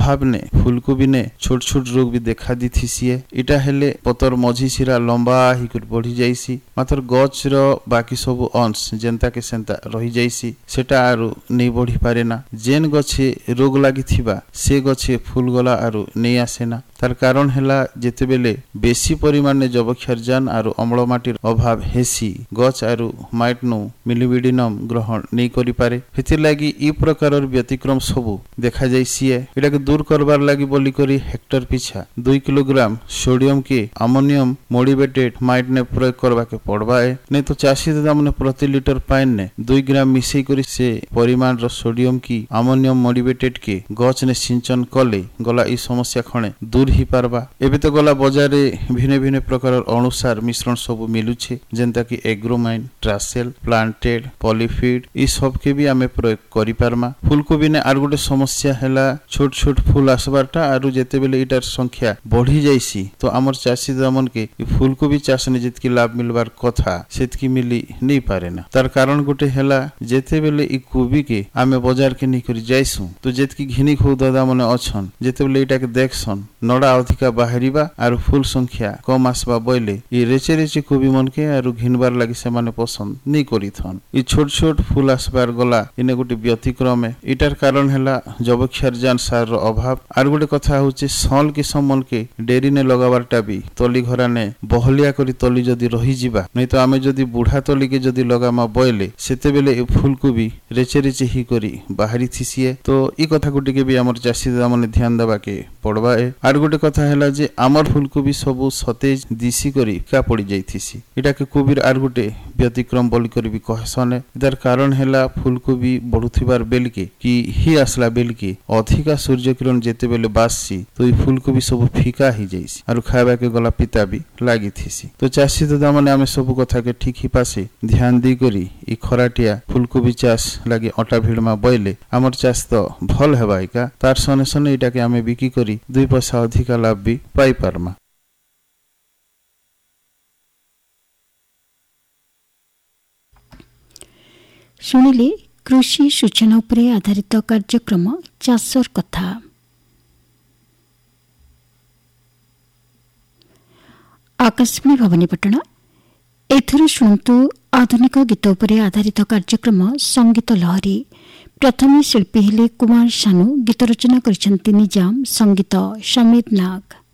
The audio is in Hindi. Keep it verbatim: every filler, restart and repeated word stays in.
अभाव ने फूलकोबी ने छोट छोट रोग भी देखा दी थी। इटा हेले पतर मझी सिरा लंबा ही बढ़ी जाइसी मात्र गच रो बाकी सब अंश जेंता के सेंता रही जाइसी सेटा आरु नहीं बढ़ी पारे ना। जेन गछे रोग लागी थिबा से गछे फूल गला आरु नहीं आसेना। तार कारण हेला जेते बेले बेसी परिमाण ने जबक्षारजान आरु अम्ल माटीर अभाव हेसी गछ आरु माइटनु मिलिबिडिनम ग्रहण नहीं करि पारे। हेतिर लागी ई प्रकारर व्यतिक्रम सबु देखा जाइसी। एटा के दूर करबार लागी बोली करी हेक्टर पिछा दो किलोग्राम सोडियम के अमोनियम मोडिवेटेड माइट ने प्रयोग करबा के पड़बा है। नहीं तो चाषी दादा माने प्रति लिटर पानी ने दो ग्राम मिसई करी से परिमाण रो सोडियम की अमोनियम मोडिवेटेड के गछ ने सिंचन कले गला ई समस्या खणे दूर ही पारबा। एबे तो गला बाजार भिन्न भिन्न प्रकार अनुसार मिश्रण सब मिलुछे जेंता कि एग्रोमाइन ट्रासेल प्लांटेड पॉलीफीड ई सब के भी आमे प्रयोग करि पारमा। फूलकोबी ने आर गोटे समस्या हैला छोट छोट फूल आसबारटा आरु जेते बेले इटार संख्या बढ़ी जाइसी तो हमर चाषी दामन के फूलकोबी चाष ने जितकी लाभ मिलबार कथा सेतकी मिली नहीं पारे ना। तार कारण गोटे हैला जेते बेले ई कोबी के आमे बाजार के नहीं करि जाइसु तो जेतकी घिनी खो दादा माने अछन जेते बेले इटा के देखसन नडा अधिका बाहरिबा आरु फूल संख्या कम आसबा बोइले ई रेचे रेचे कोबी मन के आरु घिनबार लागि से माने पसंद नहीं करिथन। ई छोट छोट फूल आसबार गला इने गोटे व्यतिक्रम है। इटार कारण हैला जबक्षारजान सार रो अभाव। आर गोटे कथा होचे सल के समन के डेरी ने लगाबारटा भी तली घरा ने बहलिया करी तली जदी रही जिबा नहीं तो आमे जदी बुढ़ा तली के जदी लगामा बोइले सेते बेले ए फूलकोबी रेचे रेचे ही करी बाहरी थिसिए तो ई कथा गुटे के भी हमर चाषी दादा माने ध्यान देबा के पड़बा है। आर गोटे कथा हैला जे हमर फूलकोबी सब सतेज दिसी करी का पड़ी जाइथिसी इटा के कोबीर आर गोटे व्यतिक्रम बोली करी भी कहसन है। इधर कारण हैला फूलकोबी बढ़ुथिबार बेल के कि ही आसला बेल के अधिका सूर्य किरण जेते बेले बाससी तो ई फूलकोबी सब फीका ही जाइसी आरु खाइबा के गला पिता भी लागी थिसी। तो चाषी दादा माने आमे सब कथा के ठीक ही पासे ध्यान दी करी ई खराटिया फूलकोबी चाष लागी अटा भिड़मा बइले हमर चाष तो भल हेबाइका तार सने सने इटा के आमे बिकी करी दुई पैसा अधिका लाभ भी पाई पारमा। शुणिले कृषि सूचना उपरे आधारित कार्यक्रम चाषर कथा। आकाशवाणी भवानीपटना एथर शुणु आधुनिक गीत उपरे आधारित कार्यक्रम संगीत लहरी। प्रथम शिल्पी हेले कुमार सानू गीत रचना करिसेंती निजाम संगीत समीर नाग।